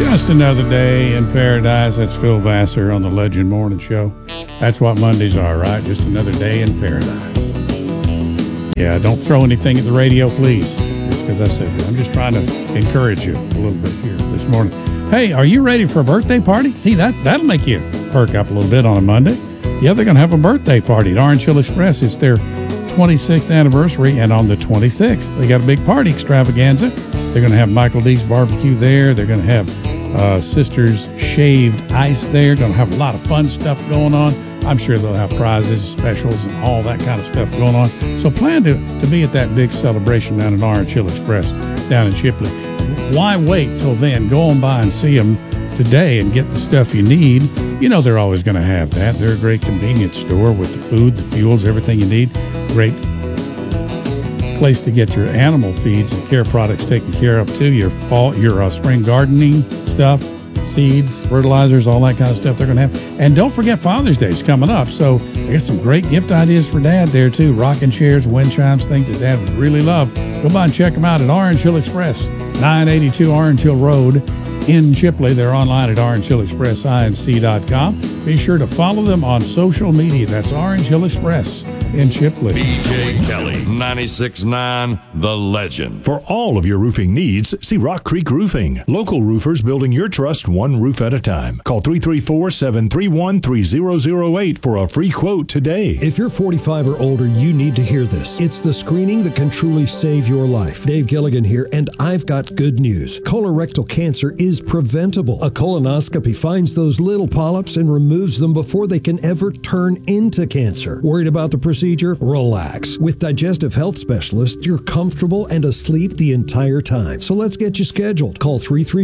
Just another day in paradise. That's Phil Vassar on the Legend Morning Show. That's what Mondays are, right? Just another day in paradise. Yeah, don't throw anything at the radio, please. Just because I said that. I'm just trying to encourage you a little bit here this morning. Hey, are you ready for a birthday party? See, that'll make you perk up a little bit on a Monday. Yeah, they're going to have a birthday party at Orange Hill Express. It's their 26th anniversary, and on the 26th, they got a big party extravaganza. They're going to have Michael D's Barbecue there. They're going to have Sisters Shaved Ice there. Going to have a lot of fun stuff going on. I'm sure they'll have prizes, specials, and all that kind of stuff going on. So plan to be at that big celebration down at Orange Hill Express down in Chipley. Why wait till then? Go on by and see them today and get the stuff you need. You know they're always going to have that. They're a great convenience store with the food, the fuels, everything you need. Great place to get your animal feeds and care products taken care of too. Your spring gardening stuff, seeds, fertilizers, all that kind of stuff they're going to have. And don't forget Father's Day is coming up. So they got some great gift ideas for Dad there too. Rocking chairs, wind chimes, things that Dad would really love. Go by and check them out at Orange Hill Express, 982 Orange Hill Road in Chipley. They're online at orangehillexpressinc.com. Be sure to follow them on social media. That's Orange Hill Express in Chipley. BJ Kelly, 96.9, The Legend. For all of your roofing needs, see Rock Creek Roofing. Local roofers building your trust one roof at a time. Call 334-731-3008 for a free quote today. If you're 45 or older, you need to hear this. It's the screening that can truly save your life. Dave Gilligan here, and I've got good news. Colorectal cancer is preventable. A colonoscopy finds those little polyps and removes them before they can ever turn into cancer. Worried about the procedure? Relax. With Digestive Health Specialists, you're comfortable and asleep the entire time. So let's get you scheduled. Call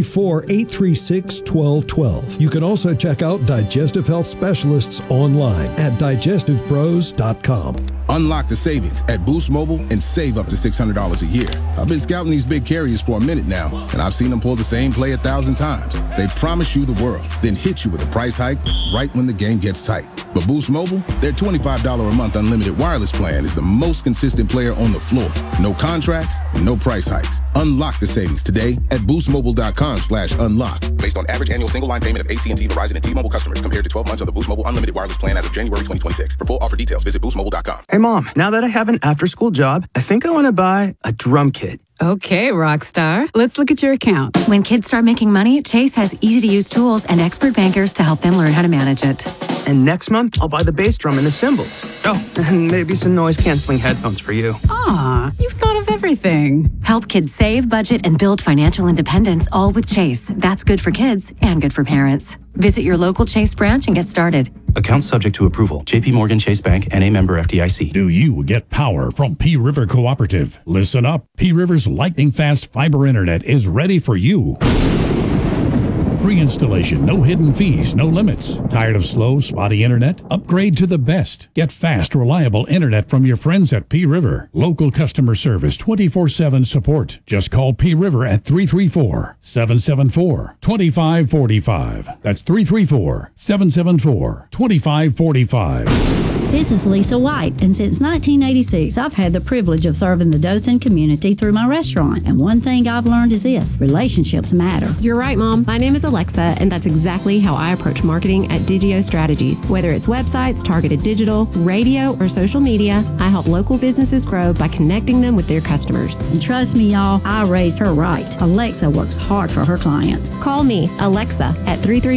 334-836-1212. You can also check out Digestive Health Specialists online at digestivepros.com. Unlock the savings at Boost Mobile and save up to $600 a year. I've been scouting these big carriers for a minute now, and I've seen them pull the same play 1,000 times. They promise you the world, then hit you with a price hike right when the game gets tight. But Boost Mobile, their $25 a month unlimited wireless plan is the most consistent player on the floor. No contracts, no price hikes. Unlock the savings today at boostmobile.com/unlock. Based on average annual single line payment of AT&T, Verizon, and T-Mobile customers compared to 12 months of the Boost Mobile unlimited wireless plan as of January 2026. For full offer details, visit boostmobile.com. Hey, Mom, now that I have an after-school job, I think I want to buy a drum kit. Okay, Rockstar. Let's look at your account. When kids start making money, Chase has easy-to-use tools and expert bankers to help them learn how to manage it. And next month, I'll buy the bass drum and the cymbals. Oh, and maybe some noise-canceling headphones for you. Aw, you've thought of everything. Help kids save, budget, and build financial independence, all with Chase. That's good for kids and good for parents. Visit your local Chase branch and get started. Account subject to approval. J.P. Morgan Chase Bank, N.A. member FDIC. Do you get power from P River Cooperative? Listen up. P River's lightning-fast fiber internet is ready for you. Pre-installation, no hidden fees, no limits. Tired of slow, spotty internet? Upgrade to the best. Get fast, reliable internet from your friends at P River. Local customer service, 24/7 support. Just call P River at 334-774-2545. That's 334-774-2545. This is Lisa White, and since 1986, I've had the privilege of serving the Dothan community through my restaurant. And one thing I've learned is this: relationships matter. You're right, Mom. My name is Alexa, and that's exactly how I approach marketing at Digio Strategies. Whether it's websites, targeted digital, radio, or social media, I help local businesses grow by connecting them with their customers. And trust me, y'all, I raised her right. Alexa works hard for her clients. Call me, Alexa, at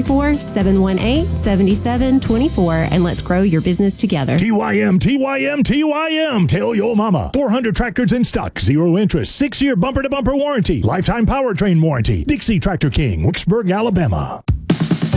334-718-7724, and let's grow your business together. TYM, TYM, TYM. Tell your mama. 400 tractors in stock, 0 interest, 6-year bumper-to-bumper warranty, lifetime powertrain warranty. Dixie Tractor King, Wicksburg, Alabama.